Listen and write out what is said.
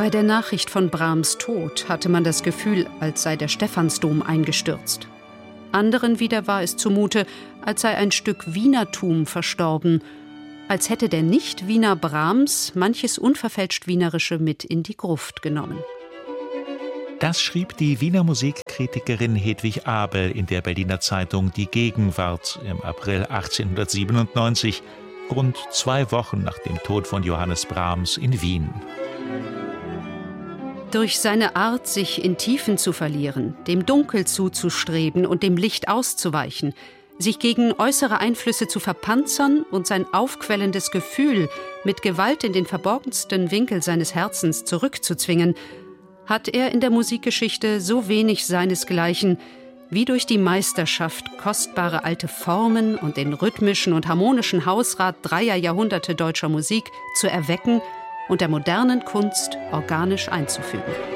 Bei der Nachricht von Brahms' Tod hatte man das Gefühl, als sei der Stephansdom eingestürzt. Anderen wieder war es zumute, als sei ein Stück Wienertum verstorben, als hätte der Nicht-Wiener Brahms manches unverfälscht Wienerische mit in die Gruft genommen. Das schrieb die Wiener Musikkritikerin Hedwig Abel in der Berliner Zeitung Die Gegenwart im April 1897, rund 2 Wochen nach dem Tod von Johannes Brahms in Wien. Durch seine Art, sich in Tiefen zu verlieren, dem Dunkel zuzustreben und dem Licht auszuweichen, sich gegen äußere Einflüsse zu verpanzern und sein aufquellendes Gefühl mit Gewalt in den verborgensten Winkel seines Herzens zurückzuzwingen, hat er in der Musikgeschichte so wenig seinesgleichen, wie durch die Meisterschaft kostbare alte Formen und den rhythmischen und harmonischen Hausrat 3 Jahrhunderte deutscher Musik zu erwecken und der modernen Kunst organisch einzufügen.